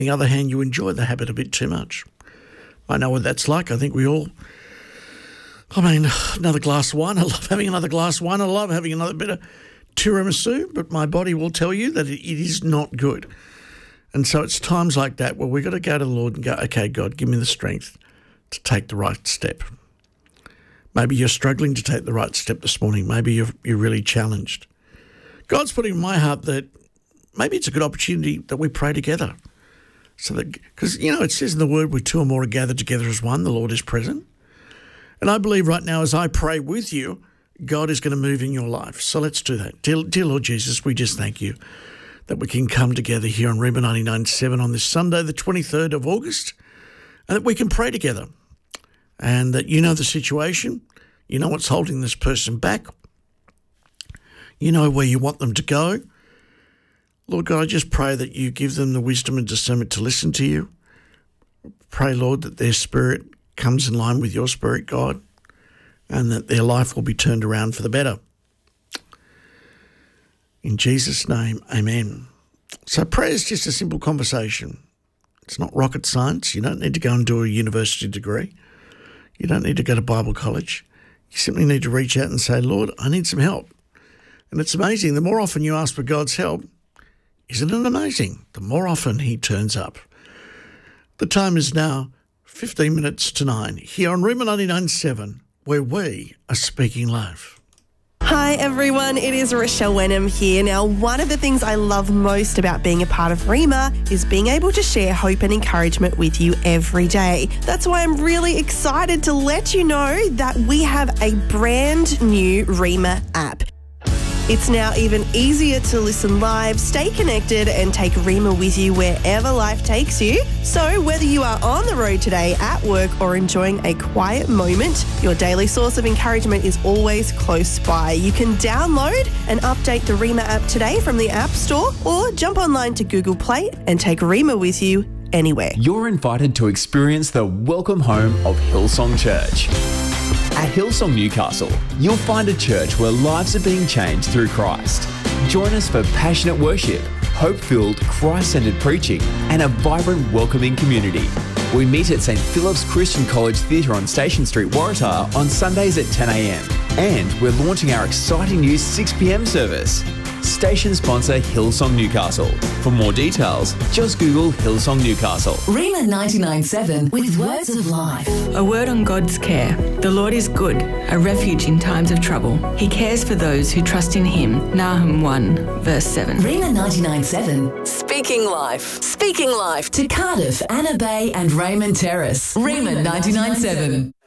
the other hand, you enjoy the habit a bit too much. I know what that's like. I think we all, another glass of wine. I love having another glass of wine. I love having another bit of tiramisu, but my body will tell you that it is not good. And so it's times like that where we've got to go to the Lord and go, okay, God, give me the strength to take the right step. Maybe you're struggling to take the right step this morning. Maybe you're really challenged. God's putting in my heart that maybe it's a good opportunity that we pray together. So that, because, it says in the Word, where two or more are gathered together as one, the Lord is present. And I believe right now as I pray with you, God is going to move in your life. So let's do that. Dear Lord Jesus, we just thank you that we can come together here on Rhema 99.7 on this Sunday, the 23rd of August, and that we can pray together. And that you know the situation, you know what's holding this person back, you know where you want them to go. Lord God, I just pray that you give them the wisdom and discernment to listen to you. Pray, Lord, that their spirit comes in line with your spirit, God, and that their life will be turned around for the better. In Jesus' name, amen. So prayer is just a simple conversation. It's not rocket science. You don't need to go and do a university degree. You don't need to go to Bible college. You simply need to reach out and say, Lord, I need some help. And it's amazing. The more often you ask for God's help, isn't it amazing? The more often he turns up. The time is now 15 minutes to 9 here on Rhema 99.7, where we are speaking life. Hi everyone, it is Rochelle Wenham here. Now, one of the things I love most about being a part of Rhema is being able to share hope and encouragement with you every day. That's why I'm really excited to let you know that we have a brand new Rhema app. It's now even easier to listen live, stay connected and take Rhema with you wherever life takes you. So whether you are on the road today, at work or enjoying a quiet moment, your daily source of encouragement is always close by. You can download and update the Rhema app today from the App Store or jump online to Google Play and take Rhema with you anywhere. You're invited to experience the welcome home of Hillsong Church. At Hillsong Newcastle, you'll find a church where lives are being changed through Christ. Join us for passionate worship, hope-filled, Christ-centered preaching, and a vibrant, welcoming community. We meet at St. Philip's Christian College Theatre on Station Street, Waratah on Sundays at 10 a.m. And we're launching our exciting new 6 p.m. service. Station sponsor Hillsong Newcastle. For more details, just Google Hillsong Newcastle. Rhema 99.7 with words of life. A word on God's care. The Lord is good, a refuge in times of trouble. He cares for those who trust in him. Nahum 1, verse 7. Rhema 99.7. Speaking life. Speaking life to Cardiff, Anna Bay and Raymond Terrace. Rhema 99.7.